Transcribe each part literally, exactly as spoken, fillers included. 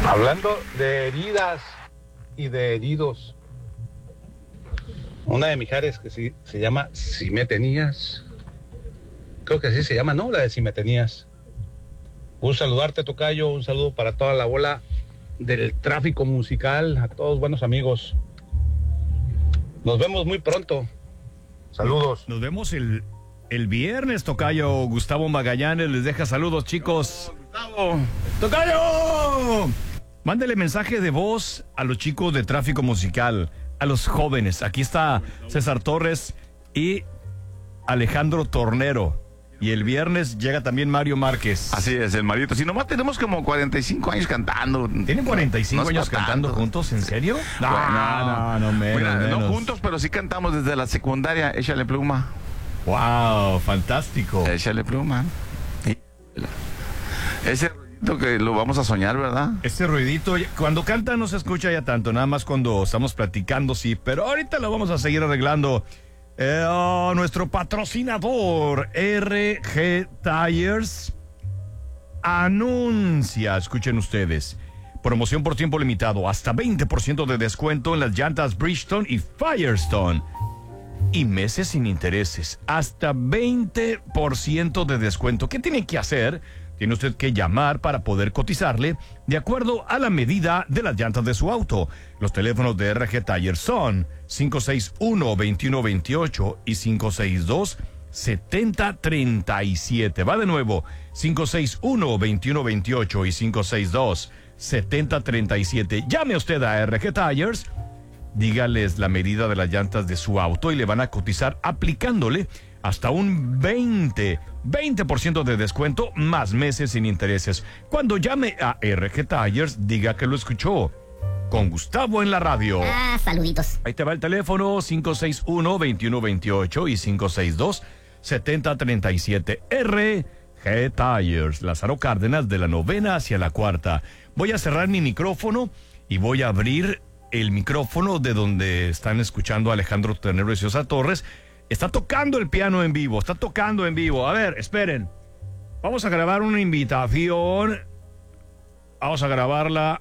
Hablando de heridas y de heridos, una de Mijares que sí, se llama Si Me Tenías, creo que así se llama, ¿no? La de Si Me Tenías. Un saludarte, tocayo, un saludo para toda la bola del tráfico musical, a todos buenos amigos. Nos vemos muy pronto. Saludos. Nos vemos el, el viernes, tocayo. Gustavo Magallanes les deja saludos, chicos. Gustavo. ¡Tocayo! Mándele mensaje de voz a los chicos de tráfico musical, a los jóvenes. Aquí está César Torres y Alejandro Tornero. Y el viernes llega también Mario Márquez. Así es, el Marito. Si nomás tenemos como cuarenta y cinco años cantando. ¿Tienen cuarenta y cinco no, no años cantando tanto. juntos? ¿En serio? No, no, no, menos, Mira, menos. no juntos, pero sí cantamos desde la secundaria. Échale pluma. ¡Wow! Fantástico. Échale pluma. Ese ruidito que lo vamos a soñar, ¿verdad? Este ruidito, cuando canta no se escucha ya tanto, nada más cuando estamos platicando, sí, pero ahorita lo vamos a seguir arreglando. Eh, oh, nuestro patrocinador, R G Tires, anuncia, escuchen ustedes, promoción por tiempo limitado, hasta veinte por ciento de descuento en las llantas Bridgestone y Firestone. Y meses sin intereses, hasta veinte por ciento de descuento. ¿Qué tiene que hacer? Tiene usted que llamar para poder cotizarle de acuerdo a la medida de las llantas de su auto. Los teléfonos de R G Tires son cinco seis uno, dos uno dos ocho y cinco seis dos, siete cero tres siete. Va de nuevo, cinco seis uno, dos uno dos ocho y cinco seis dos, siete cero tres siete. Llame usted a R G Tires, dígales la medida de las llantas de su auto y le van a cotizar aplicándole hasta un veinte por ciento de descuento más meses sin intereses. Cuando llame a R G Tires, diga que lo escuchó con Gustavo en la radio. Ah, saluditos. Ahí te va el teléfono cinco seis uno, dos uno dos ocho y cinco seis dos, siete cero tres siete. R G Tires, Lázaro Cárdenas, de la novena hacia la cuarta. Voy a cerrar mi micrófono y voy a abrir el micrófono de donde están escuchando a Alejandro Tornero y César Torres. Está tocando el piano en vivo, está tocando en vivo. A ver, esperen. Vamos a grabar una invitación. Vamos a grabarla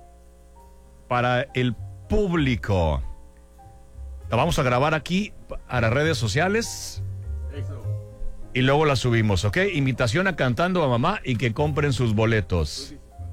para el público. La vamos a grabar aquí a las redes sociales. Y luego la subimos, ¿ok? Invitación a Cantando a Mamá y que compren sus boletos.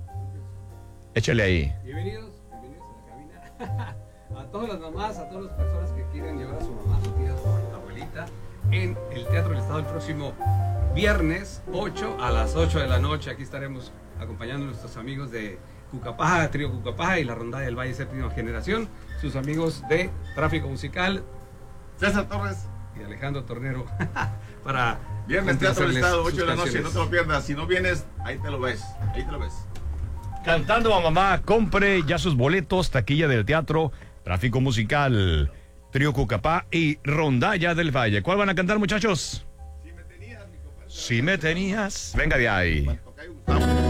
Échale ahí. Bienvenidos, bienvenidos a la cabina. A todas las mamás, a todas las personas que quieren llevar a su mamá, a su tía, a su abuelita en el Teatro del Estado el próximo viernes ocho a las ocho de la noche. Aquí estaremos acompañando a nuestros amigos de Cucapaja, Trío Cucapaja y la Rondalla del Valle Séptima Generación, sus amigos de Tráfico Musical, César Torres y Alejandro Tornero para viernes Teatro del Estado, ocho de la noche, canciones. no te lo pierdas. Si no vienes, ahí te lo ves. Ahí te lo ves. Cantando a Mamá, compre ya sus boletos, taquilla del teatro, Tráfico Musical, Trío Cucapá y Rondalla del Valle. ¿Cuál van a cantar, muchachos? Si me tenías, mi compadre. Si me tenías. Venga de ahí. Tocayo Gustavo.